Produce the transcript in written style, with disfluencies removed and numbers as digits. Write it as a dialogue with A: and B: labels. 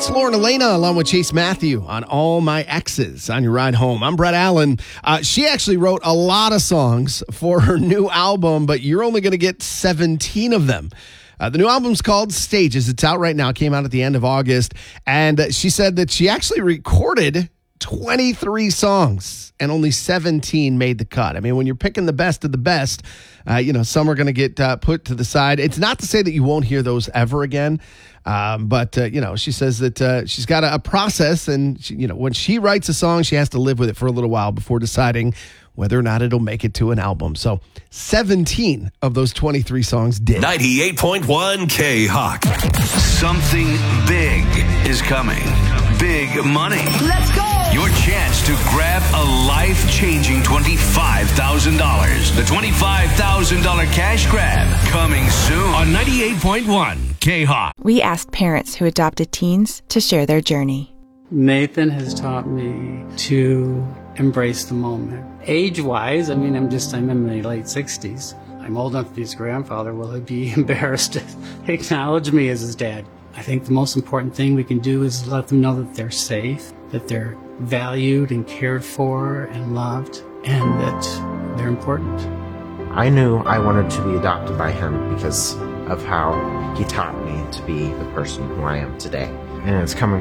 A: It's Lauren Elena along with Chase Matthew on All My Exes on your ride home. I'm Brett Allen. She actually wrote a lot of songs for her new album, but you're only going to get 17 of them. The new album's called Stages. It's out right now. It came out at the end of August. And she said that she actually recorded 23 songs and only 17 made the cut. I mean, when you're picking the best of the best, some are going to get put to the side. It's not to say that you won't hear those ever again. But she says that she's got a process, and when she writes a song, she has to live with it for a little while before deciding whether or not it'll make it to an album. So 17 of those 23 songs did.
B: 98.1 K-Hawk. Something big is coming. Big money.
C: Let's go!
B: Your chance to grab a life-changing $25,000. The $25,000 cash grab coming soon on 98.1 K-Hawk.
D: We asked parents who adopted teens to share their journey.
E: Nathan has taught me to embrace the moment. Age-wise, I'm in my late 60s. I'm old enough to be his grandfather. Will he be embarrassed to acknowledge me as his dad? I think the most important thing we can do is let them know that they're safe, that they're valued and cared for and loved, and that they're important.
F: I knew I wanted to be adopted by him because of how he taught me to be the person who I am today. And it's coming